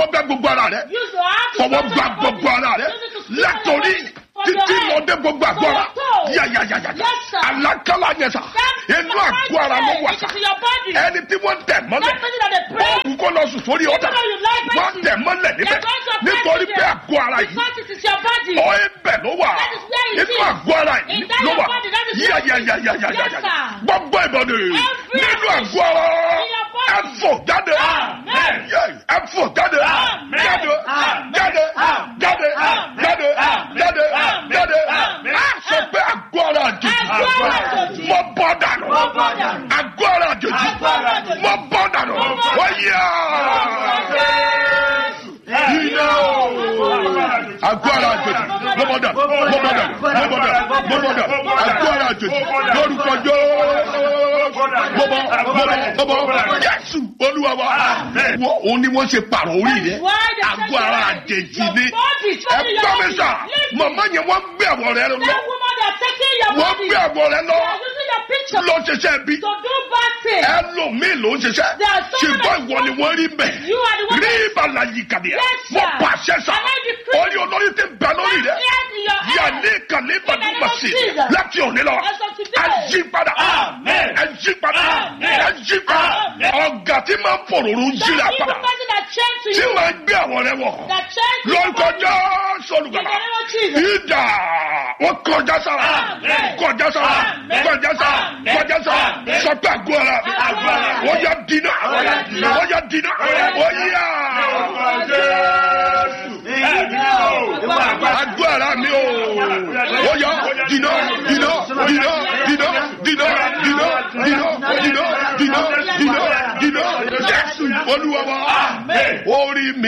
gbẹ gbogbo ara rẹ. Use your hand to Fọwọ́ touch gba your body. gbogbo ara rẹ. Use it to spin Látòrí your body. títí lọ dé gbogbo àgọ́ ara. Yàyàyàyà. Yes, sir. Àlákálà yẹn sà. Inú àgọ́ ara ló wà sà. It is in your body. Ẹni tí wọ́n tẹ̀ mọ́lẹ̀. That person that they pray. Òògùn kọ́ lọ sùn sórí ọ̀dà. Even though you like Wọ́n person, tẹ̀ mọ́lẹ̀ níbẹ̀. they're going to press Nítorí you pé there. àgọ́ ara yìí. Because it is your body. Ọ̀ ibẹ̀ ló wà. That is where it Inú is. àgọ́ ara yìí In that ló your wà. body, that is where it is. Yàyàyàyàyà. Yes, sir. Gbogbo ìbọ̀dì. Every Nínú action àgọ́ ara. in your body. Ẹ fò jáde. Amen. Ẹ fò jáde. Amen. Jáde. Amen. Jáde. Amen. Jáde. Amen. Jáde. Amen. Jáde. Amen. Jáde. Amen. Á sọ pé àgọ́ ara àjèjì. Àgọ́ ara àjèjì. Mo bọ́ dànù. Mo bọ́ dànù. Àgọ́ ara àjèjì. Àgọ́ ara àjèjì. Mo bọ́ dànù. Mo bọ́ dànù. Wọ́n yá. Iná àgọ́ ara àjèjì. Mo bọ́ dànù. Mo bọ́ dànù. Mo bọ́ dànù. Mo bọ́ dànù. Àgọ́ ara àjèjì. Lórúkọ Jésù. Jésù Olúwa wa. Wọ́n ní wọ́n ṣe pààrọ̀ orí rẹ̀. Àgọ́ ara àjèjì ni. Ẹ gbọ́ mi sà. Màmá yẹn wọ́n gbé àwọ̀ rẹ̀ lọ. That woman that taking your Wọ́n body. gbé àwọ̀ rẹ̀ lọ. They are using your picture Lọ ṣiṣẹ́ bí. to do bad things. Ẹlòmíì ló ń ṣiṣẹ́. There are so Ṣùgbọ́n many ìwọ ni wọ́n rí bẹ̀. You are the one Rí that- ìbàlá yìí kàdé. Yes, sir. Mo pàṣẹ sà. And I decree- Orí olórí ti bẹ lórí rẹ̀. Yes, in your Yà head. ní ìkànnì In the name ìbàdúmọ̀ of sí. Jesus. Láti òní lọ. As of today. Ẹ yí padà. Amen. Ẹ yí padà. Amen. Ẹ yí padà. Amen. Ọ̀gá tí máa ń fòròrò ń That yíra evil padà. person that changed to Tí you. máa ń gbé àwọn rẹ̀ wọ̀. That changed to Lórúkọ your body. Jésù In the Olùgbàlà. name of Jesus. Ìjà wọ́n kọjá sára. Amen. Kọjá sára. Amen. Kọjá sára. Amen. Kọjá sára. Amen. Sọ pé àgọ́ ara. Àgọ́ ara. Wọ́n yá dínà. Wọ́n yá dínà. Wọ́n yá dínà. Wọ́n yá. Àgọ́ ara mi o. Wọ́n yá dínà. Dínà. Dínà. Dínà. Dínà. Dínà. Dínà. Dínà. Dínà. Dínà. Dínà. Jésù Olúwa wa. Orí mi.